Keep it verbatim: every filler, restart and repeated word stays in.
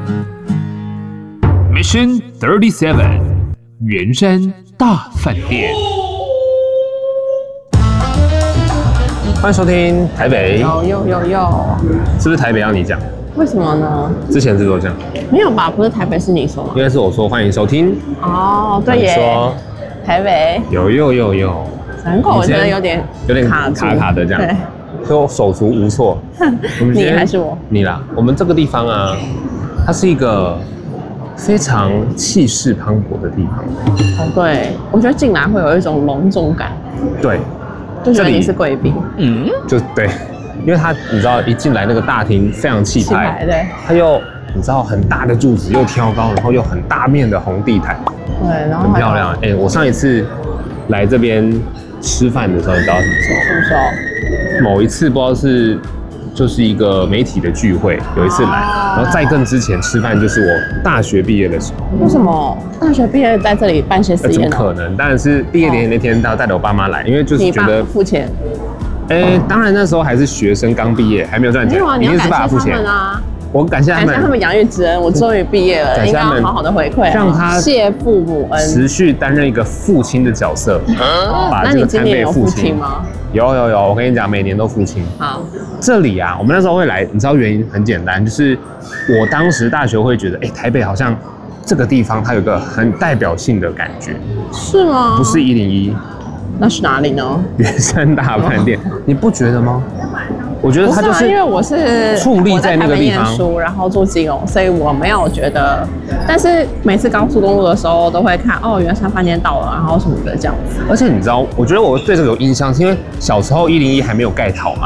Mission thirty-seven， 圆山大饭店。 欢迎收听台北。 有有有有， 是不是台北要你讲？ 为什么呢？ 之前是不是这样？ 没有吧？不是台北是你说吗？ 应该是我说欢迎收听。 哦，对耶。 说台北有有有有。 难怪我觉得有点有点卡卡卡的这样。 对。 就手足无措。 你还是我？ 你啦。我们这个地方啊，它是一个非常气势磅礴的地方。 哦，对，我觉得进来会有一种隆重感。 对。 就觉得你是贵宾。嗯。 就对。因为它你知道一进来那个大厅非常气派， 对， 它又你知道很大的柱子又挑高，然后又很大面的红地毯， 对，然后很漂亮。哎、欸，我上一次来这边吃饭的时候，你知道什么时候？ 什么时候？ 某一次不知道是就是一个媒体的聚会，有一次来，啊、然后在更之前吃饭就是我大学毕业的时候。 为什么大学毕业在这里办些实验、 呃？怎么可能？当然是毕业典礼那天，带带着我爸妈来，因为就是觉得你爸付钱。 哎、欸，当然那时候还是学生，刚毕业，还没有赚钱， 一定是爸爸付钱啊。 我感谢他们， 感谢他们养育之恩，我终于毕业了，应该要好好的回馈， 让他谢父母恩， 持续担任一个父亲的角色。 啊、 把这个餐费付清吗？ 有有有，我跟你讲，每年都付清。 好， 这里啊，我们那时候会来，你知道原因很简单，就是我当时大学会觉得，哎、欸，台北好像这个地方它有个很代表性的感觉。 是吗？ 不是一零一。 那是哪里呢？ 圆山大饭店，你不觉得吗？我觉得它就是、 啊、因为我是矗立在那个地方， 我在台北念书，然后做金融，所以我没有觉得。但是每次高速公路的时候，都会看哦，圆山饭店到了，然后什么的这样子。 而且你知道，我觉得我对这个有印象，是因为小时候一零一还没有盖好嘛，